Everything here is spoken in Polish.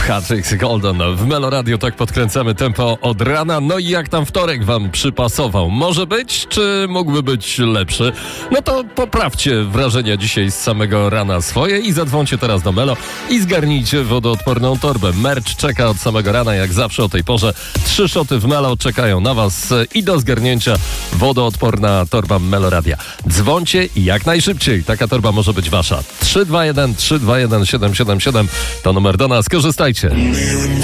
Hatrix Golden w Melo Radio, tak podkręcamy tempo od rana. No i jak tam wtorek wam przypasował? Może być, czy mógłby być lepszy? No to poprawcie wrażenia dzisiaj z samego rana swoje i zadzwońcie teraz do Melo i zgarnijcie wodoodporną torbę. Merch czeka od samego rana, jak zawsze o tej porze. 3 szoty w Melo czekają na was i do zgarnięcia wodoodporna torba Melo Radia. Dzwońcie i jak najszybciej. Taka torba może być wasza. 321 321 777 to numer do nas. Korzystajcie.